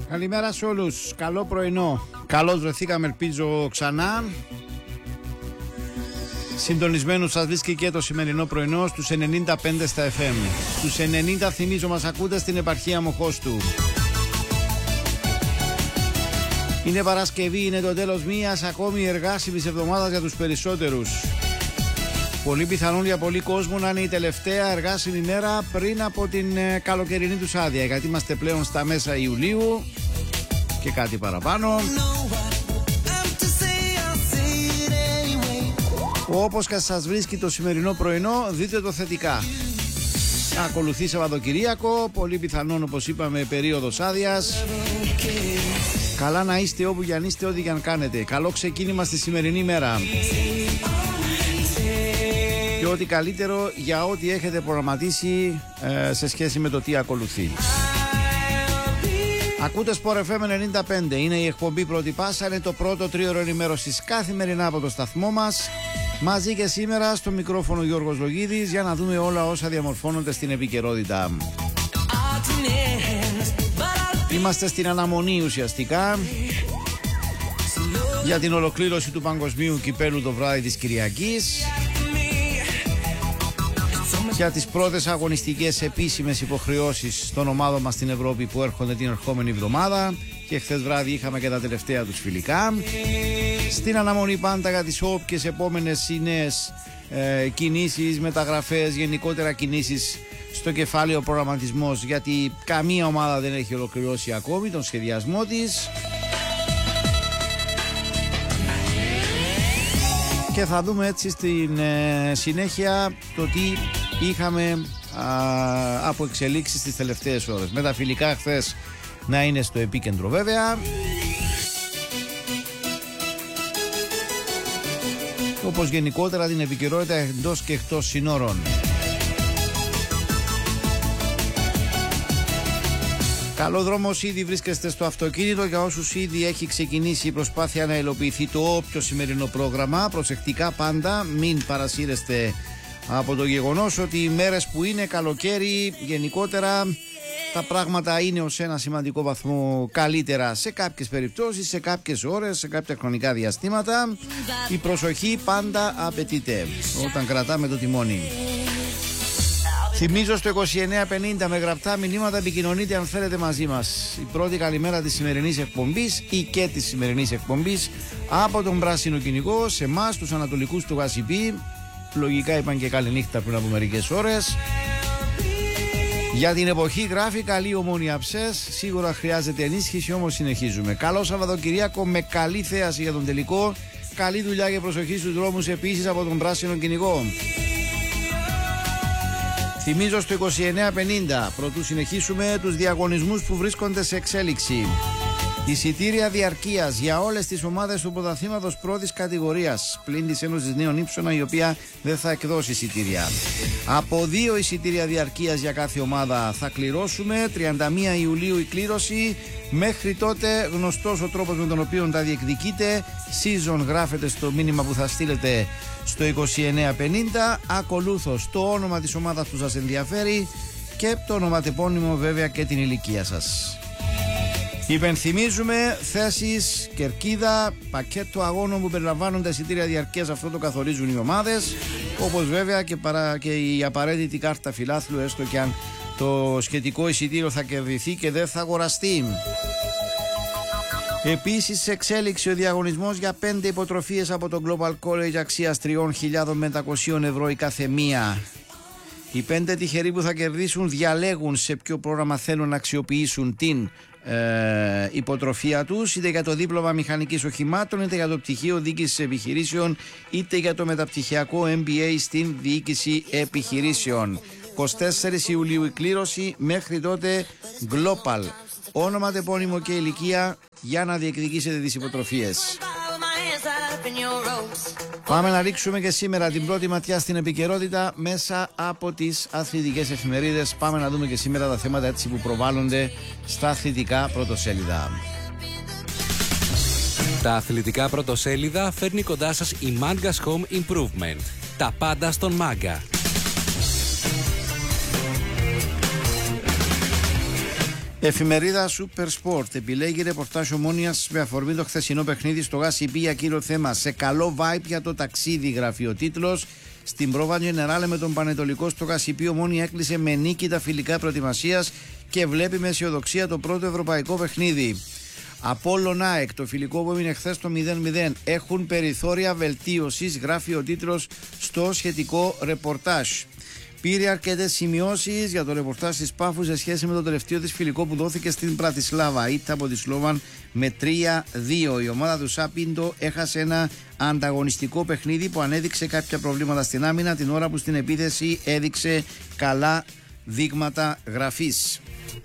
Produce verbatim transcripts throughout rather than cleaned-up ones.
Καλημέρα σε όλους, καλό πρωινό. Καλώς βρεθήκαμε, ελπίζω ξανά. Συντονισμένους σας βρίσκει και το σημερινό πρωινό στους ενενήντα πέντε στα εφ εμ. Στους ενενήντα θυμίζω μας ακούτε στην επαρχία Μοχώστου. Είναι Παρασκευή, είναι το τέλος μιας ακόμη εργάσιμης εβδομάδας για τους περισσότερους. Πολύ πιθανόν για πολλοί κόσμο να είναι η τελευταία εργάσιμη μέρα πριν από την ε, καλοκαιρινή τους άδεια, γιατί είμαστε πλέον στα μέσα Ιουλίου και κάτι παραπάνω. Όπως και σας βρίσκει το σημερινό πρωινό, δείτε το θετικά. Ακολουθεί Σαββατοκυριακό, πολύ πιθανόν όπως είπαμε περίοδος άδειας. Καλά να είστε όπου κι αν είστε, ό,τι κι αν κάνετε. Καλό ξεκίνημα στη σημερινή μέρα. Και ό,τι καλύτερο για ό,τι έχετε προγραμματίσει ε, σε σχέση με το τι ακολουθεί. Ακούτε Sport εφ εμ ενενήντα πέντε, είναι η εκπομπή Πρώτη Πάσα, είναι το πρώτο τρίωρο ενημέρωσης καθημερινά από το σταθμό μας. Μαζί και σήμερα στο μικρόφωνο Γιώργος Λογίδης για να δούμε όλα όσα διαμορφώνονται στην επικαιρότητα. Είμαστε στην αναμονή ουσιαστικά για την ολοκλήρωση του παγκοσμίου κυπέλου το βράδυ της Κυριακής, για τις πρώτες αγωνιστικές επίσημες υποχρεώσεις των ομάδων μας στην Ευρώπη που έρχονται την ερχόμενη εβδομάδα, και χθες βράδυ είχαμε και τα τελευταία τους φιλικά. Στην αναμονή πάντα για τις όποιες επόμενες νέες ε, κινήσεις, μεταγραφές, γενικότερα κινήσεις στο κεφάλαιο προγραμματισμός, γιατί καμία ομάδα δεν έχει ολοκληρώσει ακόμη τον σχεδιασμό της. Και θα δούμε έτσι στην ε, συνέχεια το τι είχαμε α, από εξελίξεις τις τελευταίες ώρες. Με τα φιλικά χθες να είναι στο επίκεντρο βέβαια, όπως γενικότερα την επικαιρότητα εντός και εκτός συνόρων. Καλό δρόμο όσοι ήδη βρίσκεστε στο αυτοκίνητο, για όσους ήδη έχει ξεκινήσει η προσπάθεια να υλοποιηθεί το όποιο σημερινό πρόγραμμα. Προσεκτικά πάντα, μην παρασύρεστε από το γεγονός ότι οι μέρες που είναι καλοκαίρι γενικότερα τα πράγματα είναι ως ένα σημαντικό βαθμό καλύτερα σε κάποιες περιπτώσεις, σε κάποιες ώρες, σε κάποια χρονικά διαστήματα. Η προσοχή πάντα απαιτείται όταν κρατάμε το τιμόνι. Θυμίζω στο είκοσι εννέα πενήντα με γραπτά μηνύματα επικοινωνείτε αν θέλετε μαζί μας. Η πρώτη καλημέρα της σημερινής εκπομπής ή και της σημερινής εκπομπής από τον Πράσινο Κυνηγό σε εμάς τους Ανατολικούς του Γασιπί. Λογικά είπαν και καληνύχτα πριν από μερικές ώρες. Για την εποχή γράφει καλή Ομόνοια Ψες. Σίγουρα χρειάζεται ενίσχυση, όμως συνεχίζουμε. Καλό Σαββατοκυριακό με καλή θέαση για τον τελικό. Καλή δουλειά και προσοχή στους δρόμους επίσης από τον Πράσινο Κυνηγό. Θυμίζω στο είκοσι εννέα πενήντα, πρωτού συνεχίσουμε, τους διαγωνισμούς που βρίσκονται σε εξέλιξη. Εισιτήρια διαρκείας για όλες τις ομάδες του πρωταθλήματος πρώτης κατηγορίας, πλην της Ένωσης Νέων Ύψωνα, η οποία δεν θα εκδώσει εισιτήρια. Από δύο εισιτήρια διαρκείας για κάθε ομάδα θα κληρώσουμε. τριάντα μία Ιουλίου η κλήρωση. Μέχρι τότε γνωστός ο τρόπος με τον οποίο τα διεκδικείτε. Season γράφετε στο μήνυμα που θα στείλετε στο είκοσι εννέα πενήντα. Ακολούθως το όνομα της ομάδας που σας ενδιαφέρει και το ονοματεπώνυμο βέβαια και την ηλικία σας. Υπενθυμίζουμε θέσεις, κερκίδα, πακέτο αγώνων που περιλαμβάνουν τα εισιτήρια διαρκείας, αυτό το καθορίζουν οι ομάδες, όπως βέβαια και, παρά, και η απαραίτητη κάρτα φιλάθλου, έστω και αν το σχετικό εισιτήριο θα κερδιθεί και δεν θα αγοραστεί. Επίσης σε εξέλιξη ο διαγωνισμός για πέντε υποτροφίες από το Global College αξίας τρεις χιλιάδες πεντακόσια ευρώ η κάθε μία. Οι πέντε τυχεροί που θα κερδίσουν διαλέγουν σε ποιο πρόγραμμα θέλουν να αξιοποιήσουν την ε, υποτροφία τους, είτε για το δίπλωμα μηχανικής οχημάτων, είτε για το πτυχίο διοίκησης επιχειρήσεων, είτε για το μεταπτυχιακό εμ μπι έι στην διοίκηση επιχειρήσεων. είκοσι τέσσερις Ιουλίου η κλήρωση, μέχρι τότε Global. Όνομα, τεπώνυμο και ηλικία για να διεκδικήσετε τις υποτροφίες. Πάμε να ρίξουμε και σήμερα την πρώτη ματιά στην επικαιρότητα μέσα από τις αθλητικές εφημερίδες. Πάμε να δούμε και σήμερα τα θέματα έτσι που προβάλλονται στα αθλητικά πρωτοσέλιδα. Τα αθλητικά πρωτοσέλιδα φέρνει κοντά σας η Manga's Home Improvement. Τα πάντα στον Manga. Εφημερίδα Super Sport επιλέγει ρεπορτάζ Ομόνοιας με αφορμή το χθεσινό παιχνίδι στο ΓΑΣΥΠΗ για κύριο θέμα. Σε καλό vibe για το ταξίδι, γράφει ο τίτλος. Στην πρόβα Γενεράλε με τον Πανετολικό στο ΓΑΣΥΠΗ, Ομόνια έκλεισε με νίκη τα φιλικά προετοιμασίας και βλέπει με αισιοδοξία το πρώτο ευρωπαϊκό παιχνίδι. Απόλλων ΑΕΚ, το φιλικό που έμεινε χθες το μηδέν μηδέν, έχουν περιθώρια βελτίωσης, γράφει ο τίτλος στο σχετικό ρεπορτάζ. Πήρε αρκετές σημειώσεις για το ρεπορτάζ της Πάφου σε σχέση με το τελευταίο της φιλικό που δόθηκε στην Πρατισλάβα. Ήττα από τη Σλόβαν με τρία δύο. Η ομάδα του Σάπιντο έχασε ένα ανταγωνιστικό παιχνίδι που ανέδειξε κάποια προβλήματα στην άμυνα, την ώρα που στην επίθεση έδειξε καλά δείγματα γραφής.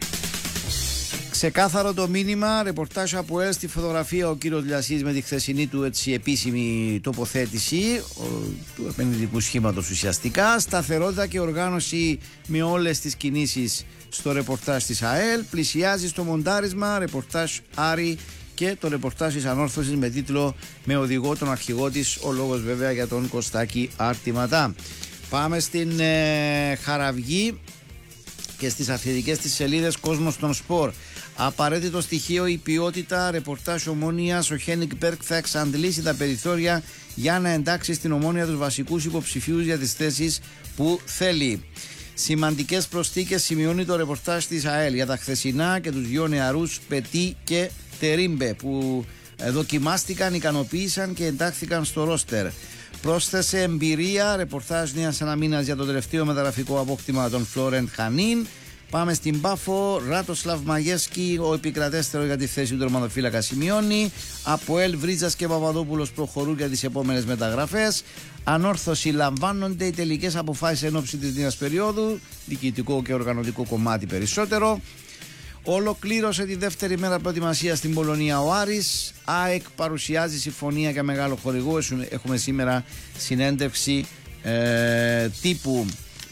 Ξεκάθαρο το μήνυμα, ρεπορτάζ από ΕΛ στη φωτογραφία ο κύριος Λιασής με τη χθεσινή του έτσι, επίσημη τοποθέτηση ο, του επενδυτικού σχήματος ουσιαστικά. Σταθερότητα και οργάνωση με όλες τις κινήσεις στο ρεπορτάζ της ΑΕΛ. Πλησιάζει στο μοντάρισμα, ρεπορτάζ Άρη και το ρεπορτάζ της Ανόρθωσης με τίτλο «Με οδηγό τον αρχηγό της», ο λόγος βέβαια για τον Κωστάκη Αρτηματά. Πάμε στην ε, Χαραυγή και στις αθλητικές της σελίδες Κόσμος των Σπορ. Απαραίτητο στοιχείο η ποιότητα, ρεπορτάζ Ομόνοιας. Ο Χένικ Μπέρκ θα εξαντλήσει τα περιθώρια για να εντάξει στην Ομόνια τους βασικούς υποψηφίους για τις θέσεις που θέλει. Σημαντικές προσθήκες σημειώνει το ρεπορτάζ της ΑΕΛ για τα χθεσινά και τους δυο νεαρούς Πετί και Τερίμπε που δοκιμάστηκαν, ικανοποίησαν και εντάχθηκαν στο ρόστερ. Πρόσθεσε εμπειρία, ρεπορτάζ νέας αναμήνας για το τελευταίο μεταγραφικό απόκτημα των Φλόρεντ Χανίν. Πάμε στην Πάφο. Ράτοσλαβ Μαγέσκι, ο επικρατέστερο για τη θέση του τερματοφύλακα, σημειώνει. Αποέλ, Βρίτζας και Παπαδόπουλος προχωρούν για τις επόμενες μεταγραφές. Ανόρθωση, λαμβάνονται οι τελικές αποφάσεις εν ώψη της νέας περίοδου. Διοικητικό και οργανωτικό κομμάτι περισσότερο. Ολοκλήρωσε τη δεύτερη μέρα προετοιμασία στην Πολωνία ο Άρης. ΑΕΚ παρουσιάζει συμφωνία για μεγάλο χορηγό. Έχουμε σήμερα συνέντευξη ε, τύπου.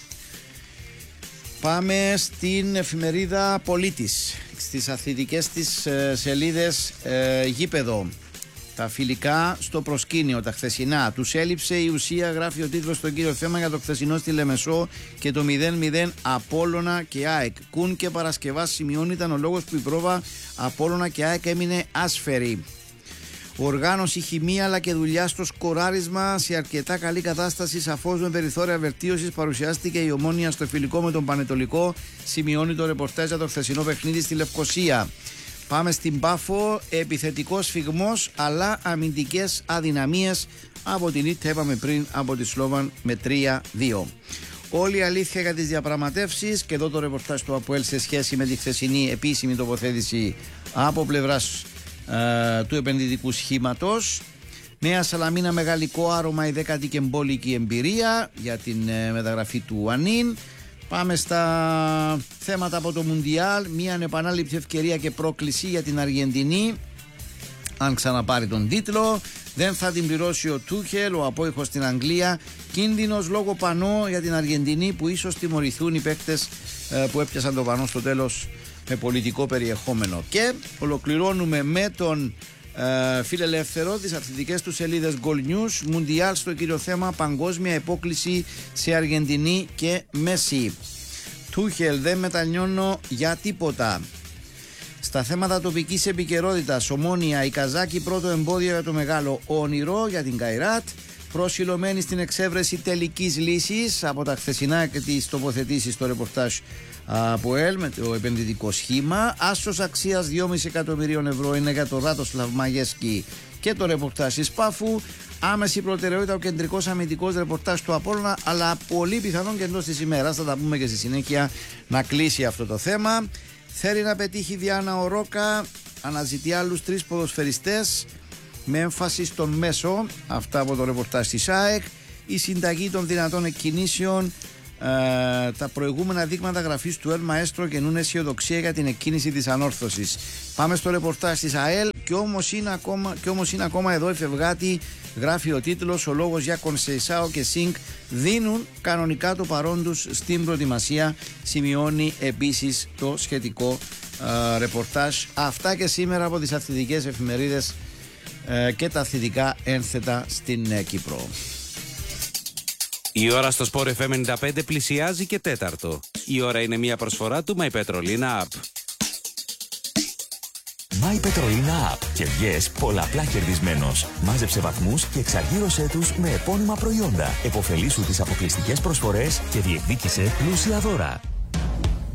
Πάμε στην εφημερίδα Πολίτης, στις αθλητικές της ε, σελίδες ε, γήπεδο. Τα φιλικά στο προσκήνιο, τα χθεσινά. Τους έλειψε η ουσία, γράφει ο τίτλος στον κύριο θέμα για το χθεσινό στη Λεμεσό και το μηδέν μηδέν Απόλλωνα και ΑΕΚ. Κουν και Παρασκευάς, σημειώνει, ήταν ο λόγος που η πρόβα Απόλλωνα και ΑΕΚ έμεινε άσφαιρη. Οργάνωση, χημεία αλλά και δουλειά στο σκοράρισμα σε αρκετά καλή κατάσταση, σαφώς με περιθώρια βελτίωσης. Παρουσιάστηκε η Ομόνια στο φιλικό με τον Πανετολικό, σημειώνει το ρεπορτάζ για το χθεσινό παιχνίδι στη Λευκοσία. Πάμε στην Πάφο. Επιθετικός σφιγμός αλλά αμυντικές αδυναμίες από την ήττα, είπαμε πριν, από τη Σλόβαν με τρία δύο. Όλη η αλήθεια για τις διαπραγματεύσεις και εδώ το ρεπορτάζ του ΑΠΟΕΛ σε σχέση με τη χθεσινή επίσημη τοποθέτηση από πλευράς ε, του επενδυτικού σχήματος. Νέα Σαλαμίνα με γαλλικό άρωμα, η δέκατη και εμπόλικη εμπειρία για την ε, μεταγραφή του Ανίν. Πάμε στα θέματα από το Μουντιάλ. Μια ανεπανάληπτη ευκαιρία και πρόκληση για την Αργεντινή, αν ξαναπάρει τον τίτλο. Δεν θα την πληρώσει ο Τούχελ, ο απόϊχος στην Αγγλία. Κίνδυνος λόγω πανό για την Αργεντινή, που ίσως τιμωρηθούν οι παίκτες ε, που έπιασαν το πανό στο τέλος με πολιτικό περιεχόμενο. Και ολοκληρώνουμε με τον ε, φιλελεύθερο, τις αθλητικές του σελίδες Gold News. Μουντιάλ στο κύριο θέμα, παγκόσμια υπόκληση σε Αργεντινή και Μέση. Τούχελ, δεν μετανιώνω για τίποτα. Στα θέματα τοπικής επικαιρότητας, Ομόνια, η Καζάκη πρώτο εμπόδιο για το μεγάλο όνειρο για την Καϊράτ. Προσιλωμένη στην εξέβρεση τελικής λύσης από τα χθεσινά και τις τοποθετήσεις στο ρεπορτάζ από ΕΛ με το επενδυτικό σχήμα. Άσος αξίας δυόμισι εκατομμυρίων ευρώ είναι για το Ράτοσλαβ Μαγέσκι και το ρεπορτάζ της Πάφου. Άμεση προτεραιότητα ο κεντρικός αμυντικός ρεπορτάζ του Απόλλωνα, αλλά πολύ πιθανόν και εντός της ημέρας, θα τα πούμε και στη συνέχεια, να κλείσει αυτό το θέμα. Θέλει να πετύχει Διάννα ο Ρόκα, αναζητεί άλλους τρεις ποδοσφαιριστές με έμφαση στον μέσο. Αυτά από το ρεπορτάζ της ΑΕΚ. Η συνταγή των δυνατών εκκινήσεων. Ε, τα προηγούμενα δείγματα γραφής του Ελ Μαέστρο γεννούν αισιοδοξία για την εκκίνηση της Ανόρθωσης. Πάμε στο ρεπορτάζ της ΑΕΛ. Και όμως είναι ακόμα, και όμως είναι ακόμα εδώ η Φευγάτη, γράφει ο τίτλος. Ο λόγος για Κονσεϊσάο και Σινκ δίνουν κανονικά το παρόν τους στην προετοιμασία, σημειώνει επίσης το σχετικό ε, ρεπορτάζ. Αυτά και σήμερα από τις αθλητικές εφημερίδες ε, και τα αθλητικά ένθετα στην ε, Κύπρο. Η ώρα στο Sport εφ εμ ενενήντα πέντε πλησιάζει και τέταρτο. Η ώρα είναι μια προσφορά του My Petrolina App. My Petrolina App και βγες πολλαπλά κερδισμένος. Μάζεψε βαθμούς και εξαργύρωσέ τους με επώνυμα προϊόντα. Εποφελήσου τις αποκλειστικές προσφορές και διεκδίκησε πλούσια δώρα.